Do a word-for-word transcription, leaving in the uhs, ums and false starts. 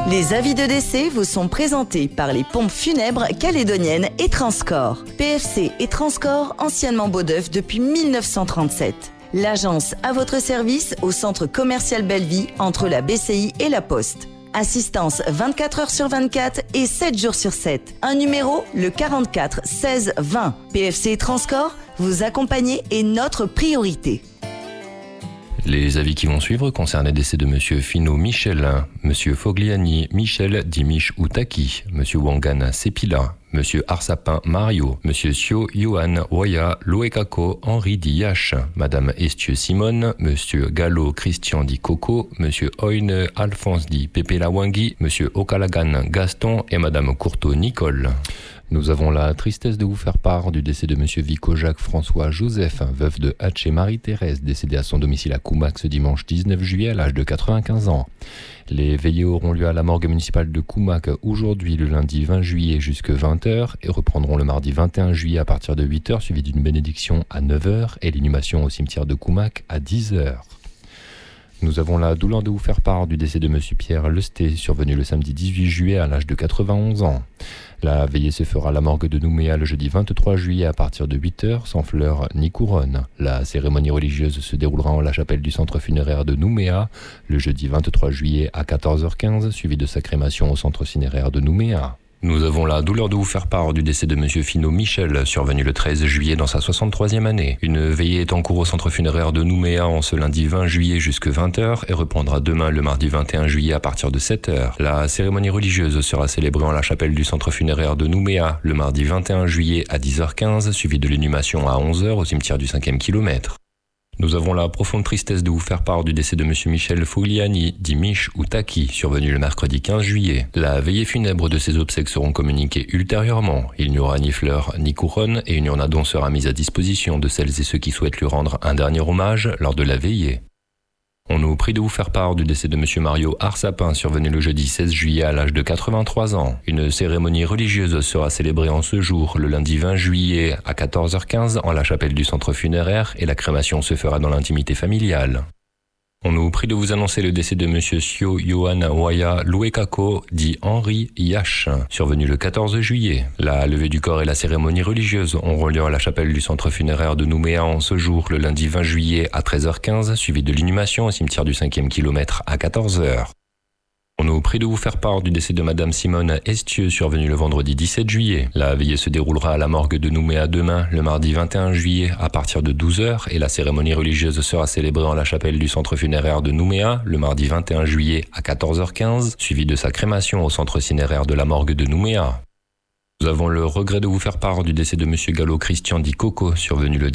Les avis de décès vous sont présentés par les pompes funèbres calédoniennes et Transcorps. P F C et Transcorps, anciennement Beaudeuf depuis mille neuf cent trente-sept. L'agence à votre service au centre commercial Belleville entre la B C I et la Poste. Assistance vingt-quatre heures sur vingt-quatre et sept jours sur sept. Un numéro, le quarante-quatre seize vingt. P F C et Transcorps, vous accompagner est notre priorité. Les avis qui vont suivre concernent les décès de Monsieur Fino Michel, Monsieur Fogliani Michel Dimish Outaki, Monsieur Wangan Sepila, Monsieur Arsapin Mario, Monsieur Sio Yohan Waya Loekako Henri Diache, Madame Estieux Simone, Monsieur Gallo Christian Di Coco, Monsieur Oyne Alphonse Di Pepe Lawangui, Monsieur Okalagan Gaston et Madame Courteau Nicole. Nous avons la tristesse de vous faire part du décès de Monsieur Vico Jacques François Joseph, veuf de Hatché Marie-Thérèse, décédé à son domicile à Koumac ce dimanche dix-neuf juillet à l'âge de quatre-vingt-quinze ans. Les veillées auront lieu à la morgue municipale de Koumac aujourd'hui le lundi vingt juillet jusqu'à vingt heures et reprendront le mardi vingt et un juillet à partir de huit heures suivi d'une bénédiction à neuf heures et l'inhumation au cimetière de Koumac à dix heures. Nous avons la douleur de vous faire part du décès de Monsieur Pierre Lesté, survenu le samedi dix-huit juillet à l'âge de quatre-vingt-onze ans. La veillée se fera à la morgue de Nouméa le jeudi vingt-trois juillet à partir de huit heures, sans fleurs ni couronne. La cérémonie religieuse se déroulera en la chapelle du centre funéraire de Nouméa le jeudi vingt-trois juillet à quatorze heures quinze, suivi de sa crémation au centre cinéraire de Nouméa. Nous avons la douleur de vous faire part du décès de Monsieur Fino Michel, survenu le treize juillet dans sa soixante-troisième année. Une veillée est en cours au centre funéraire de Nouméa en ce lundi vingt juillet jusqu'à vingt heures et reprendra demain le mardi vingt et un juillet à partir de sept heures. La cérémonie religieuse sera célébrée en la chapelle du centre funéraire de Nouméa le mardi vingt et un juillet à dix heures quinze, suivi de l'inhumation à onze heures au cimetière du cinquième kilomètre. Nous avons la profonde tristesse de vous faire part du décès de Monsieur Michel Fogliani, dit Mich Outaki, survenu le mercredi quinze juillet. La veillée funèbre de ses obsèques seront communiquées ultérieurement. Il n'y aura ni fleurs ni couronne et une urne sera mise à disposition de celles et ceux qui souhaitent lui rendre un dernier hommage lors de la veillée. On nous prie de vous faire part du décès de Monsieur Mario Arsapin, survenu le jeudi seize juillet à l'âge de quatre-vingt-trois ans. Une cérémonie religieuse sera célébrée en ce jour, le lundi vingt juillet à quatorze heures quinze en la chapelle du centre funéraire et la crémation se fera dans l'intimité familiale. On nous prie de vous annoncer le décès de Monsieur Sio Yohan Waya Loekako, dit Henri Yache, survenu le quatorze juillet. La levée du corps et la cérémonie religieuse auront lieu à la chapelle du centre funéraire de Nouméa en ce jour, le lundi vingt juillet à treize heures quinze, suivi de l'inhumation au cimetière du cinquième kilomètre à quatorze heures. On nous prie de vous faire part du décès de Madame Simone Estieux, survenue le vendredi dix-sept juillet. La veillée se déroulera à la morgue de Nouméa demain, le mardi vingt et un juillet, à partir de douze heures, et la cérémonie religieuse sera célébrée en la chapelle du centre funéraire de Nouméa, le mardi vingt et un juillet à quatorze heures quinze, suivi de sa crémation au centre cinéraire de la morgue de Nouméa. Nous avons le regret de vous faire part du décès de Monsieur Gallo Christian Di Coco, survenu le